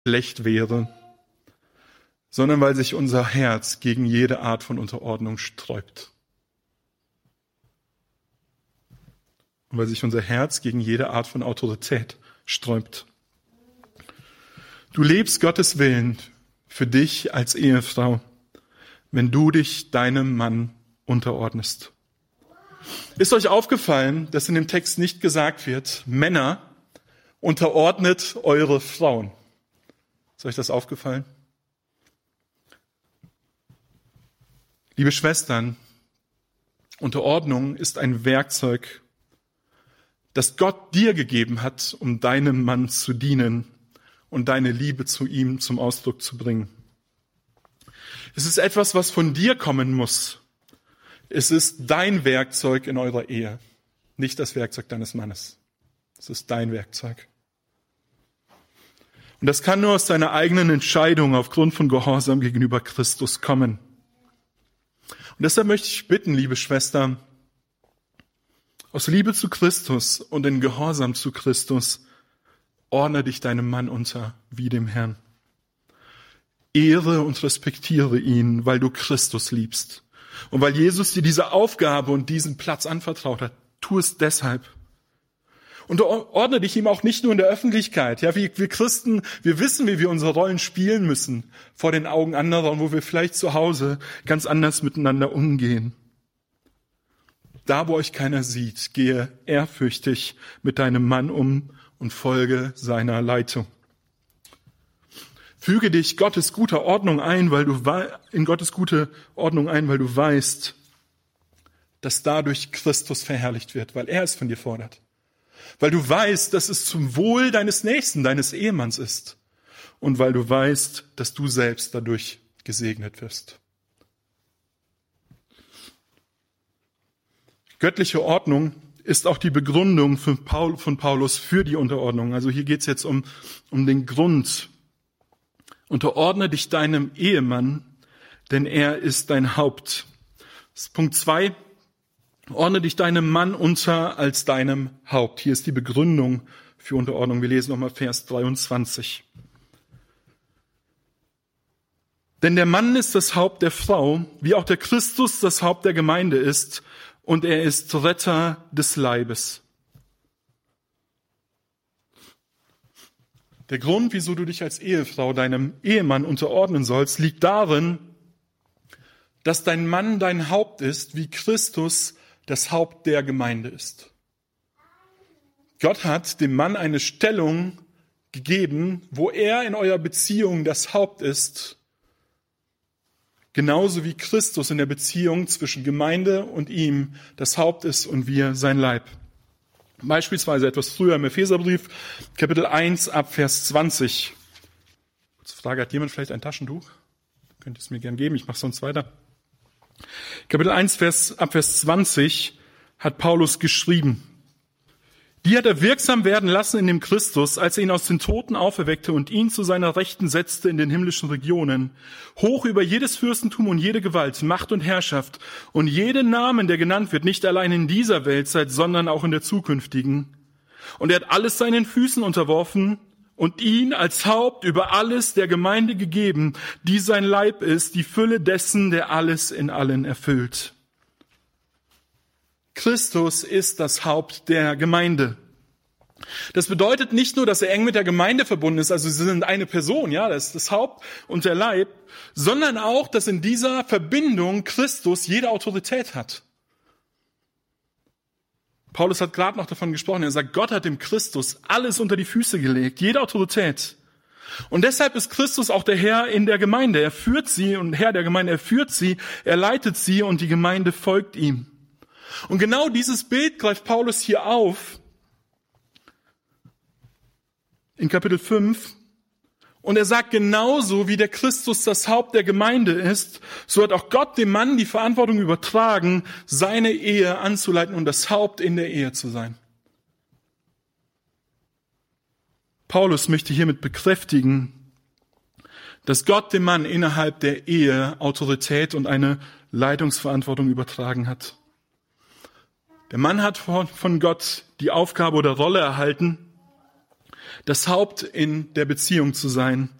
schlecht wäre, sondern weil sich unser Herz gegen jede Art von Unterordnung sträubt. Und weil sich unser Herz gegen jede Art von Autorität sträubt. Du lebst Gottes Willen für dich als Ehefrau, wenn du dich deinem Mann unterordnest. Ist euch aufgefallen, dass in dem Text nicht gesagt wird, Männer, unterordnet eure Frauen? Ist euch das aufgefallen? Liebe Schwestern, Unterordnung ist ein Werkzeug, das Gott dir gegeben hat, um deinem Mann zu dienen und deine Liebe zu ihm zum Ausdruck zu bringen. Es ist etwas, was von dir kommen muss. Es ist dein Werkzeug in eurer Ehe, nicht das Werkzeug deines Mannes. Es ist dein Werkzeug. Und das kann nur aus deiner eigenen Entscheidung aufgrund von Gehorsam gegenüber Christus kommen. Und deshalb möchte ich bitten, liebe Schwester, aus Liebe zu Christus und in Gehorsam zu Christus, ordne dich deinem Mann unter wie dem Herrn. Ehre und respektiere ihn, weil du Christus liebst. Und weil Jesus dir diese Aufgabe und diesen Platz anvertraut hat, tu es deshalb. Und ordne dich ihm auch nicht nur in der Öffentlichkeit. Ja, wir Christen, wir wissen, wie wir unsere Rollen spielen müssen vor den Augen anderer und wo wir vielleicht zu Hause ganz anders miteinander umgehen. Da, wo euch keiner sieht, gehe ehrfürchtig mit deinem Mann um und folge seiner Leitung. Füge dich Gottes guter Ordnung ein, weil du weißt, dass dadurch Christus verherrlicht wird, weil er es von dir fordert. Weil du weißt, dass es zum Wohl deines Nächsten, deines Ehemanns ist. Und weil du weißt, dass du selbst dadurch gesegnet wirst. Göttliche Ordnung ist auch die Begründung von Paulus für die Unterordnung. Also hier geht es jetzt um den Grund. Unterordne dich deinem Ehemann, denn er ist dein Haupt. Das ist Punkt 2. Ordne dich deinem Mann unter als deinem Haupt. Hier ist die Begründung für Unterordnung. Wir lesen nochmal Vers 23. Denn der Mann ist das Haupt der Frau, wie auch der Christus das Haupt der Gemeinde ist, und er ist Retter des Leibes. Der Grund, wieso du dich als Ehefrau deinem Ehemann unterordnen sollst, liegt darin, dass dein Mann dein Haupt ist, wie Christus das Haupt der Gemeinde ist. Gott hat dem Mann eine Stellung gegeben, wo er in eurer Beziehung das Haupt ist, genauso wie Christus in der Beziehung zwischen Gemeinde und ihm das Haupt ist und wir sein Leib. Beispielsweise etwas früher im Epheserbrief, Kapitel 1, ab Vers 20. Kurze Frage, hat jemand vielleicht ein Taschentuch? Könnt ihr es mir gern geben, ich mache sonst weiter. Kapitel 1, ab Vers 20 hat Paulus geschrieben: Die hat er wirksam werden lassen in dem Christus, als er ihn aus den Toten auferweckte und ihn zu seiner Rechten setzte in den himmlischen Regionen, hoch über jedes Fürstentum und jede Gewalt, Macht und Herrschaft und jeden Namen, der genannt wird, nicht allein in dieser Weltzeit, sondern auch in der zukünftigen. Und er hat alles seinen Füßen unterworfen und ihn als Haupt über alles der Gemeinde gegeben, die sein Leib ist, die Fülle dessen, der alles in allen erfüllt. Christus ist das Haupt der Gemeinde. Das bedeutet nicht nur, dass er eng mit der Gemeinde verbunden ist, also sie sind eine Person, ja, das ist das Haupt und der Leib, sondern auch, dass in dieser Verbindung Christus jede Autorität hat. Paulus hat gerade noch davon gesprochen, er sagt, Gott hat dem Christus alles unter die Füße gelegt, jede Autorität. Und deshalb ist Christus auch der Herr in der Gemeinde. Er führt sie und Herr der Gemeinde, er führt sie, er leitet sie und die Gemeinde folgt ihm. Und genau dieses Bild greift Paulus hier auf in Kapitel 5. Und er sagt, genauso wie der Christus das Haupt der Gemeinde ist, so hat auch Gott dem Mann die Verantwortung übertragen, seine Ehe anzuleiten und das Haupt in der Ehe zu sein. Paulus möchte hiermit bekräftigen, dass Gott dem Mann innerhalb der Ehe Autorität und eine Leitungsverantwortung übertragen hat. Der Mann hat von Gott die Aufgabe oder Rolle erhalten, das Haupt in der Beziehung zu sein.